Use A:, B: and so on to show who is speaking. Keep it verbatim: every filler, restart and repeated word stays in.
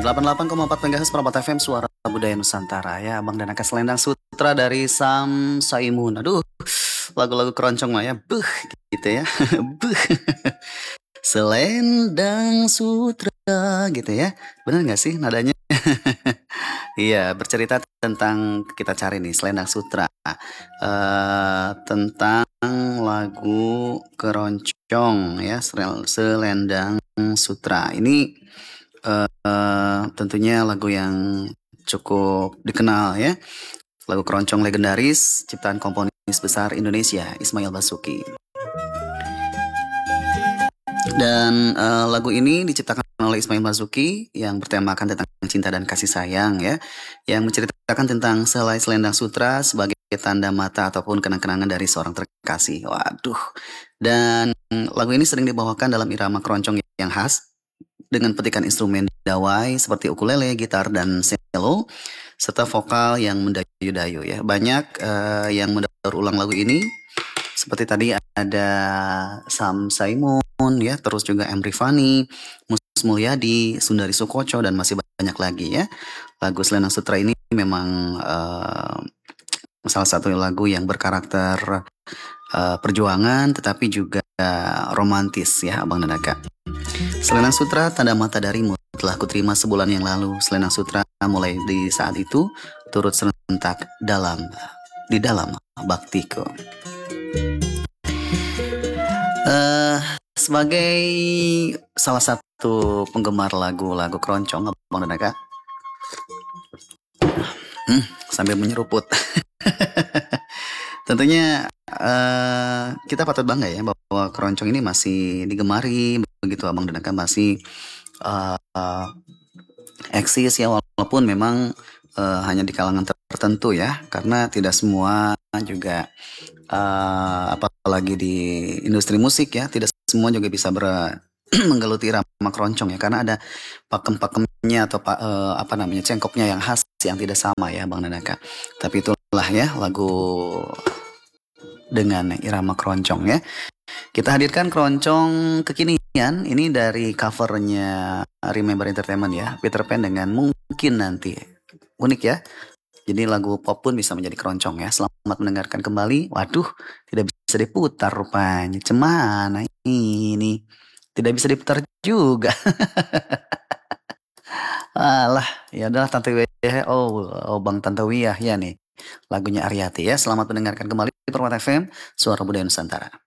A: delapan puluh delapan koma empat MHz Perabot F M Suara Budaya Nusantara ya. Abang dan Aka Selendang Sutra dari Sam Saimun. Aduh, lagu-lagu keroncong mah ya. Buh, gitu ya. Buh. Selendang Sutra gitu ya. Benar gak sih nadanya? Iya, bercerita tentang kita cari nih Selendang Sutra. Uh, tentang lagu keroncong ya, Selendang Sutra. Ini uh, uh, tentunya lagu yang cukup dikenal ya. Lagu keroncong legendaris ciptaan komponis besar Indonesia Ismail Basuki. Dan uh, lagu ini diciptakan oleh Ismail Basuki yang bertemakan tentang cinta dan kasih sayang ya, yang menceritakan tentang selai selendang sutra sebagai tanda mata ataupun kenang-kenangan dari seorang terkasih. Waduh. Dan lagu ini sering dibawakan dalam irama keroncong yang khas dengan petikan instrumen dawai seperti ukulele, gitar dan cello serta vokal yang mendayu-dayu ya. Banyak uh, yang mendaur ulang lagu ini. Seperti tadi ada Sam Saimun ya, terus juga M. Rifani, Mus Mulyadi, Sundari Sukoco dan masih banyak lagi ya. Lagu Selendang Sutra ini memang uh, salah satu lagu yang berkarakter uh, perjuangan tetapi juga romantis ya, Abang dan Aka. Selendang Sutra tanda mata darimu telah kuterima sebulan yang lalu. Selendang Sutra mulai di saat itu turut serentak dalam di dalam baktiku. Uh, sebagai salah satu penggemar lagu-lagu keroncong, Abang dan Aka, hmm, sambil menyeruput, tentunya uh, kita patut bangga ya bahwa keroncong ini masih digemari begitu, Abang dan Aka, masih uh, uh, eksis ya, walaupun memang uh, hanya di kalangan tertentu ya, karena tidak semua juga uh, apalagi di industri musik ya, tidak semua juga bisa ber menggeluti irama keroncong ya, karena ada pakem-pakemnya atau uh, apa namanya cengkoknya yang khas yang tidak sama ya, Bang Nanaka. Tapi itulah ya lagu dengan irama keroncong ya. Kita hadirkan keroncong kekinian ini dari covernya Remember Entertainment ya, Peter Pan dengan Mungkin Nanti. Unik ya. Jadi lagu pop pun bisa menjadi keroncong ya. Selamat mendengarkan kembali. Waduh, tidak bisa diputar rupanya. Cemana ini? Tidak bisa diputar juga. Alah, ya adalah Tante Wiyah. Oh, oh Bang Tante Wiyah ya nih. Lagunya Aryati ya. Selamat mendengarkan kembali di Permata F M, Suara Budaya Nusantara.